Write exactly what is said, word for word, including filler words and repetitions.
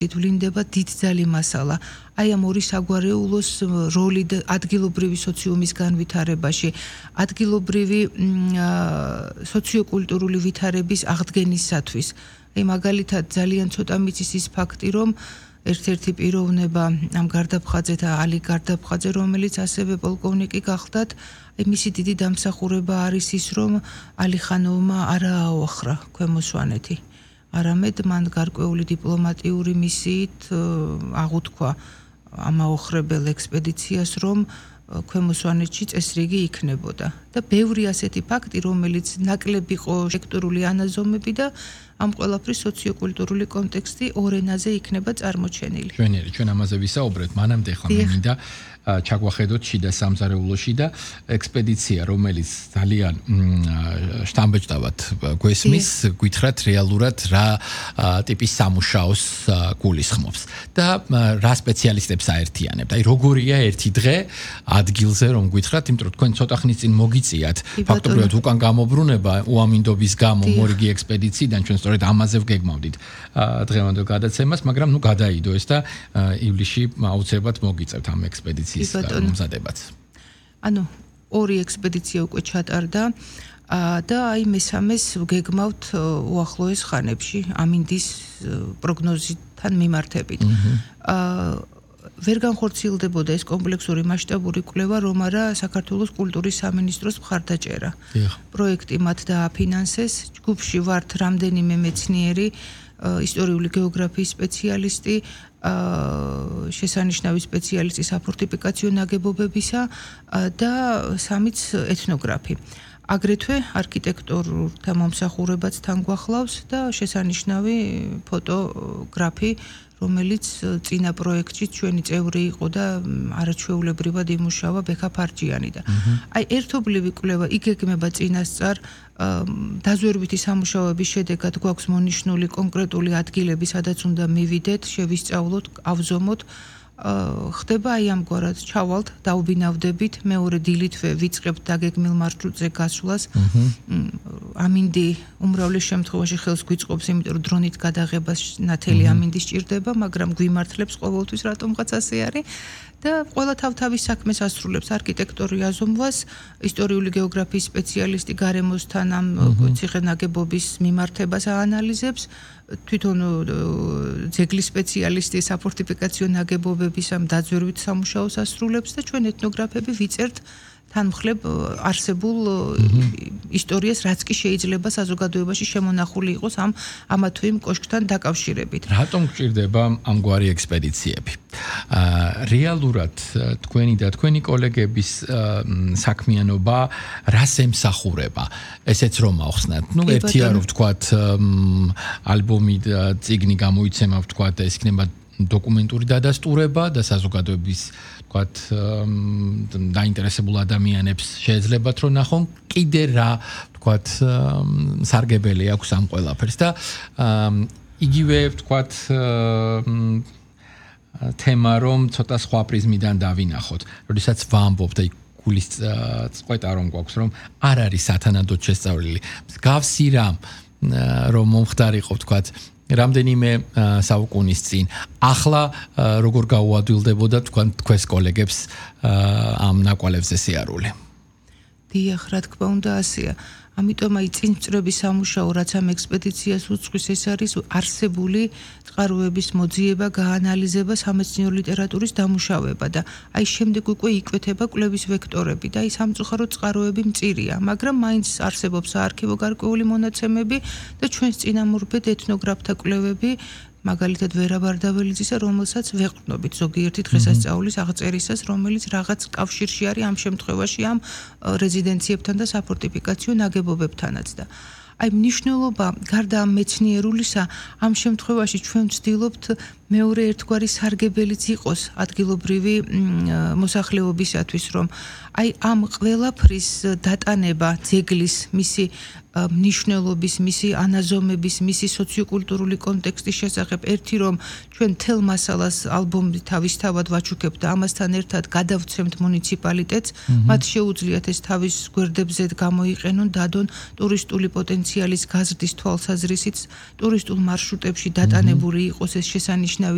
ვლინდება დიდძალი მასალა. აი ამ ორი საგვარეულოს როლი ადგილობრივი სოციუმის განვითარებაში, ადგილობრივი სოციოკულტურული ვითარების აღდგენისათვის. აი მაგალითად ძალიან ცოტა მიცის ის ფაქტი, რომ ერთ-ერთი პიროვნება ამ გარდაფხაძე და ალი გარდაფხაძე, რომელიც ასევე პოლკოვნიკი გახდათ, აი მისი დიდი დამსახურება არის ის, რომ ალი ხანოვმა არა აუახრა ქვემო სვანეთი. არამედ მან გარკვეული დიპლომატიური მისიით აღუთქვა ამ აოხრებელ ექსპედიციას, რომ ქვემო სვანეთში წესრიგი იქნებოდა. და ბევრი ასეთი ფაქტი, რომელიც ნაკლები იყო სექტორული ანაზომები და ამ ყველაფრის სოციოკულტურული კონტექსტი ორ ენაზე იქნება წარმოჩენილი. ჩვენერი, ჩვენ ამაზე ვისაუბრეთ, მანამდე ხომ მინდა ჩაგვახედოთ შიდა სამზარეულოში და ექსპედიცია, რომელიც ძალიან შთამბეჭდავად გვესმის, გითხრათ რეალურად რა ტიპის სამუშაოს გულისხმობს და რა სპეციალისტებს აერთიანებთ. აი როგორია ერთი დღე ადგილზე, რომ გითხრათ, იმიტომ რომ თქვენ ცოტა ხნის წინ მოგიწიათ, ფაქტობრივად უკან გამობრუნება უამინდობის გამო მორიგი ექსპედიციიდან ჩვენ სწორედ ამაზე ვგეგმავდით დღევანდელ გადაცემას, მაგრამ ნუ გადაიდო ეს და ივლისში აუცილებლად მოგიწევთ ამ ექსპედიციას. მომზადებაც. ანუ ორი ექსპედიცია უკვე ჩატარდა და აი მესამეს ვგეგმავთ უახლოეს ხანებში ამინდის პროგნოზიდან მიმართებით. ვერ განხორციელდებოდა ეს კომპლექსური მასშტაბური კვლევა, რომ არა საქართველოს კულტურის სამინისტროს მხარდაჭერა. პროექტი მათ დააფინანსეს, ჯგუფში ვართ რამდენიმე მეცნიერი, ისტორიული გეოგრაფიის სპეციალისტი, შესანიშნავი სპეციალისტი საფორტიფიკაციო ნაგებობებისა და სამიც ეთნოგრაფი. აგრეთვე არქიტექტორთა მომსახურებაც თან გვახლავს და შესანიშნავი ფოტოგრაფი, რომელიც წინა პროექტში ჩვენი წევრი იყო და არაჩვეულებრივად იმუშავა ბექა ფარჯიანი და აი ერთობლივი კვლევა იგეგმება წინასწარ დაზვერვითი სამუშაოების შედეგად გვაქვს მონიშნული კონკრეტული ადგილები, სადაც უნდა მივიდეთ, შევისწავლოთ, ავზომოთ. ხდება აი ამგვარად ჩავალთ, დაუბინავდებით, მეორე დილითვე ვიწყებთ დაგეგმილ მარშრუტზე გასვლას. ამინდი უმრავლეს შემთხვევაში ხელს გვიწყობს, იმიტომ რომ დრონით გადაღებას ნათელი ამინდი სჭირდება, მაგრამ გვიმართლებს ყოველთვის რატომღაც ასე არის. და ყველა თავ-თავის საქმეს ასრულებს არქიტექტორი აზომვას, ისტორიული გეოგრაფიის სპეციალისტი გარემოსთან ამ ციხე-ნაგებობის მიმართებას აანალიზებს, თვითონ ძეგლის სპეციალისტი საფორტიფიკაციო ნაგებობების ამ დაძვერვით სამუშაოს ასრულებს და ჩვენ ეთნოგრაფები ვიწერთ თანმხლებ არსებულ ისტორიას, რაც კი შეიძლება საზოგადოებაში შემონახული იყოს ამ ამა თუ იმ კოშკთან დაკავშირებით. რატომ გჭირდება ამგვარი ექსპედიციები? რეალურად თქვენი და თქვენი კოლეგების საქმიანობა რას ემსახურება? ესეც რომ ავხსნათ. ნუ ერთია რომ ვთქვათ ალბომი და წიგნი გამოიცემა, ვთქვათ ეს იქნება დოკუმენტური დადასტურება და საზოგადოების ვთქვათ დაინტერესებულ ადამიანებს შეეძლებათ რომ ნახონ კიდე რა ვთქვათ სარგებელი აქვს ამ ყველაფერს და იგივე ვთქვათ თემა რომ ცოტა სხვა პრიზმიდან დავინახოთ. როდესაც ვამბობ და გულის წყვეტა რომ გვაქვს რომ არ არის სათანადოდ შესწავლილი. მსგავსი რამ რომ მომხდარიყო ვთქვათ რამდენიმე საუკუნის წინ. ახლა როგორ გაუადვილდებოდა თქვენ თქვენს კოლეგებს ამ ნაკვალევზე სიარული? დიახ, რა თქმა უნდა ასეა. ამიტომ აი წინწრების სამუშაო, რაც ამ ექსპედიციას უძღვის, ეს არის არსებული წყაროების მოძიება, გაანალიზება, სამეცნიერო ლიტერატურის დამუშავება და აი შემდეგ უკვე იკვეთება კვლევის ვექტორები და აი სამწუხაროდ წყაროები მწირია, მაგრამ მაინც არსებობს საარქივო გარკვეული მონაცემები და ჩვენს წინამორბედ ეთნოგრაფთა კვლევები, მაგალითად ვერა ბარდაველიძისა, რომელსაც ვეყრდნობით ზოგიერთი დღესასწაულის აღწერისას, რომელიც რაღაც კავშირში არის ამ შემთხვევაში ამ რეზიდენციებთან და საფორტიფიკაციო ნაგებობებთანაც და აი მნიშვნელობა გარდა ამ მეცნიერულისა ამ შემთხვევაში ჩვენ ვცდილობთ მეორე ერთგვარი სარგებელიც იყოს ადგილობრივი მოსახლეობისათვის, რომ აი ამ ყველაფრის დატანება ძეგლის მისი მნიშვნელობის, მისი ანაზომების, მისი სოციოკულტურული კონტექსტის შესახებ ერთი რომ ჩვენ თელ მასალას ალბომი თავისთავად ვაჩუქებთ და ამასთან ერთად გადავცემთ მუნიციპალიტეტს, მათ შეუძლიათ ეს თავის გვერდებზე გამოიყენონ, დადონ ტურისტული პოტენციალის გაზრდის თვალსაზრისით, ტურისტულ მარშრუტებში დატანებული იყოს ეს შესანიშნავი